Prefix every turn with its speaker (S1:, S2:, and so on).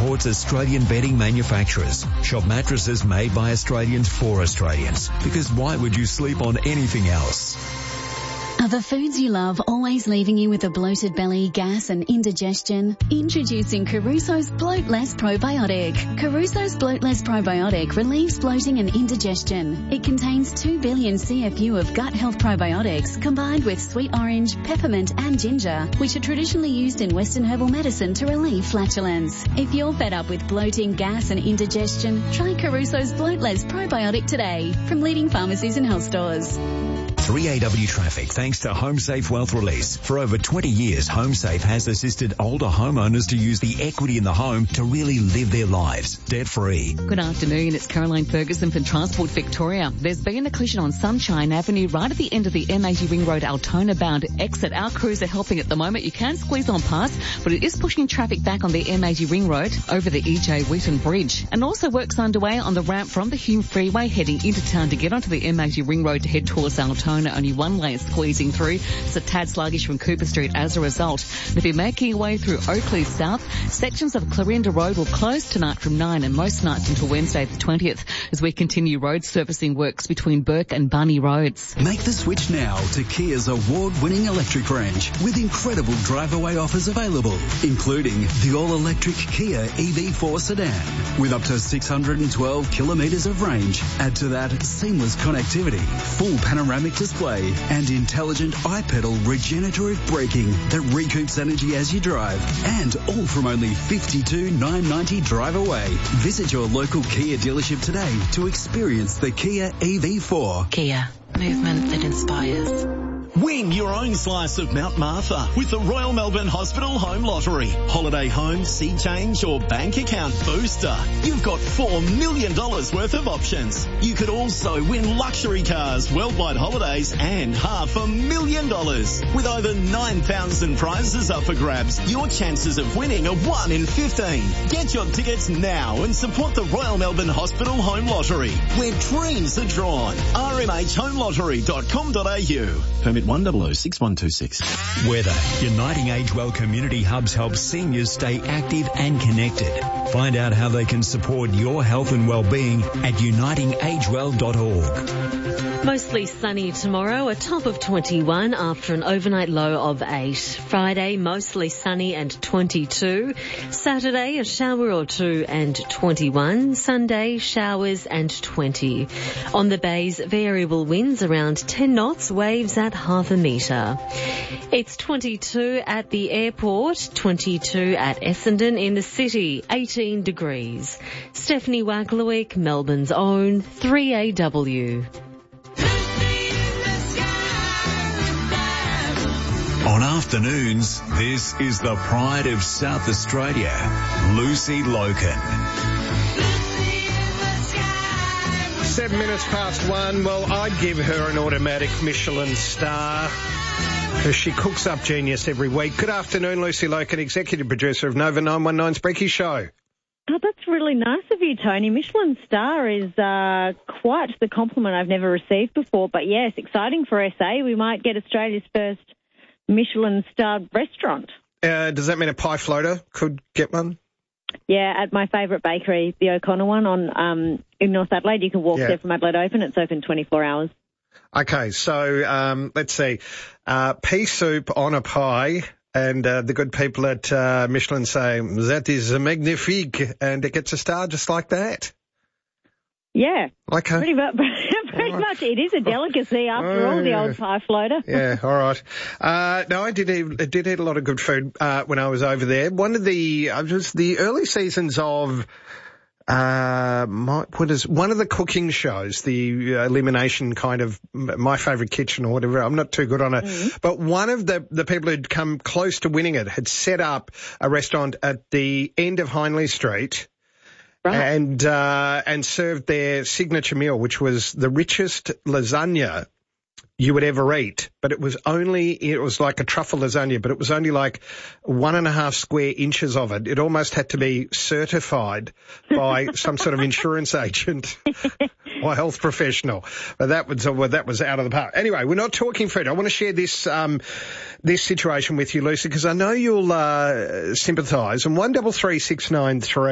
S1: supports Australian bedding manufacturers. Shop mattresses made by Australians for Australians. Because why would you sleep on anything else?
S2: Are the foods you love always leaving you with a bloated belly, gas and indigestion? Introducing Caruso's Bloat Less Probiotic. Caruso's Bloat Less Probiotic relieves bloating and indigestion. It contains 2 billion CFU of gut health probiotics combined with sweet orange, peppermint and ginger, which are traditionally used in Western herbal medicine to relieve flatulence. If you're fed up with bloating, gas and indigestion, try Caruso's Bloat Less Probiotic today from leading pharmacies and health stores.
S1: 3AW Traffic, thanks to HomeSafe Wealth Release. For over 20 years, HomeSafe has assisted older homeowners to use the equity in the home to really live their lives debt-free.
S3: Good afternoon, it's Caroline Ferguson from Transport Victoria. There's been a collision on Sunshine Avenue right at the end of the M80 Ring Road Altona bound exit. Our crews are helping at the moment. You can squeeze on past, but it is pushing traffic back on the M80 Ring Road over the EJ Wheaton Bridge. And also works underway on the ramp from the Hume Freeway heading into town to get onto the M80 Ring Road to head towards Altona. Only one lane squeezing through. It's a tad sluggish from Cooper Street as a result. And if you're making your way through Oakley South, sections of Clarinda Road will close tonight from 9 and most nights until Wednesday the 20th as we continue road surfacing works between Burke and Bunny Roads.
S4: Make the switch now to Kia's award-winning electric range with incredible drive-away offers available, including the all-electric Kia EV4 sedan with up to 612 kilometres of range. Add to that seamless connectivity, full panoramic display and intelligent iPedal regenerative braking that recoups energy as you drive, and all from only $52,990 drive away. Visit your local Kia dealership today to experience the Kia EV4.
S5: Kia, movement that inspires.
S6: Win your own slice of Mount Martha with the Royal Melbourne Hospital Home Lottery. Holiday home, sea change or bank account booster. You've got $4 million worth of options. You could also win luxury cars, worldwide holidays and $500,000. With over 9,000 prizes up for grabs, your chances of winning are 1 in 15. Get your tickets now and support the Royal Melbourne Hospital Home Lottery, where dreams are drawn. rmhhomelottery.com.au. Permit 1006126.
S1: Weather. Uniting Age Well Community Hubs helps seniors stay active and connected. Find out how they can support your health and well-being at unitingagewell.org.
S7: Mostly sunny tomorrow, a top of 21 after an overnight low of 8. Friday, mostly sunny and 22. Saturday, a shower or two and 21. Sunday, showers and 20. On the bays, variable winds around 10 knots, waves at half a metre. It's 22 at the airport, 22 at Essendon, in the city, 18 degrees. Stephanie Wacklewick, Melbourne's own 3AW.
S1: On afternoons, this is the pride of South Australia, Lucy Loken.
S8: 7 minutes past 1. Well, I'd give her an automatic Michelin star because she cooks up genius every week. Good afternoon, Lucy Loken, executive producer of Nova 919's Brekkie Show.
S9: Oh, that's really nice of you, Tony. Michelin star is quite the compliment I've never received before. But yes, exciting for SA. We might get Australia's first Michelin-starred restaurant.
S8: Does that mean a pie floater could get one?
S9: Yeah, at my favourite bakery, the O'Connor one on in North Adelaide. You can walk there from Adelaide Open. It's open 24 hours.
S8: Okay, so let's see. Pea soup on a pie, and the good people at Michelin say, that is magnifique, and it gets a star just like that.
S9: Yeah.
S8: Okay.
S9: Pretty much. It is a delicacy after all, the old pie floater.
S8: Yeah, all right. No, I did eat a lot of good food when I was over there. One of the early seasons of one of the cooking shows, the elimination kind of My Favourite Kitchen or whatever. I'm not too good on it, but one of the people who'd come close to winning it had set up a restaurant at the end of Hindley Street. Right. And served their signature meal, which was the richest lasagna you would ever eat. But it was like a truffle lasagna, but it was only like 1.5 square inches of it. It almost had to be certified by some sort of insurance agent or health professional. But that was out of the park. Anyway, we're not talking food. I want to share this situation with you, Lucy, because I know you'll sympathise. And 133693